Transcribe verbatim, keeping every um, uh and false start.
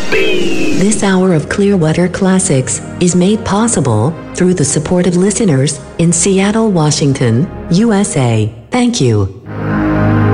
This hour of Clearwater Classics is made possible through the support of listeners in Seattle, Washington, U S A. Thank you.